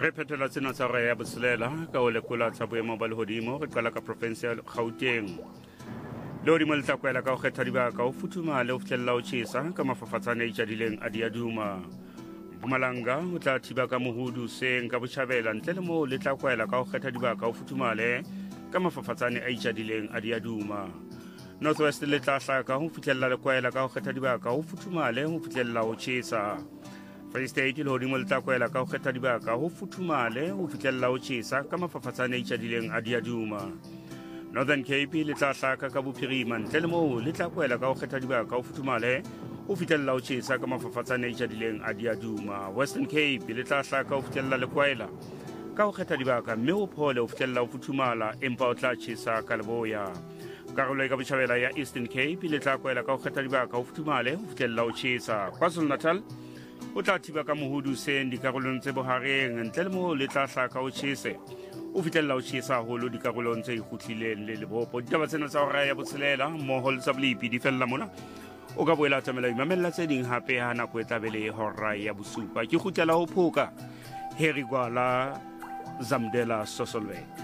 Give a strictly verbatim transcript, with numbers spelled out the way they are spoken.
Re phethela tsena tsa re ya boselela ka o lekola tsa boemo ba lehodimo re qala ka province ya Gauteng. Lehodimo le tla kwela ka ho kgetha dibaka ho futhuma le ho fihlella ho tjhesa ka mafafatsane a itjadileng a diaduma. Mpumalanga o tla thiba ka mohudu seng ka Botjhabela ntle le moo le tla kwela ka ho kgetha dibaka ho futhumale ka mafafatsane a itjadileng a diaduma. Northwest le tla hlaka ho fihlella le kwela ka ho kgetha dibaka ho futhumale ho fihlella ho tjhesa. Free State lehodimo le tla kwela ka ho kgetha dibaka ho futhumale ho fihlella ho tjhesa ka mafafatsane a itjadileng a diaduma. Northern Cape le tla hlaka ka bophirima ntle le moo le tla kwela ka ho kgetha dibaka ho futhumale ho fihlella ho tjhesa ka mafafatsane a itjadileng a diaduma. Western Cape le tla hlaka ho fihlella le kwela ka ho kgetha dibaka mme ho phole ho fihlella ho futhumala empa o tla tjhesa ka leboya. Karolo ka Botjhabela ya Eastern Cape le tla kwela ka ho kgetha dibaka ho futhumale ho fihlella ho tjhesa. KwaZulu-Natal o tla thiba ka mohudu seng dikarolong tse bohareng ntle le moo le tla hlaka ho tjhese o fihlella ho tjhesa haholo dikarolong tse ikgutlileng le Lebopo. Ditaba tsena tsa hora ya botshelela mmoho le tsa bolipi di fella mona o ka boela tsamela imamella tse ding hape ha nako e tlabele hora ya bosupa ke kgutlela ho phoka Heri Gwala Zamdela Sosolwe.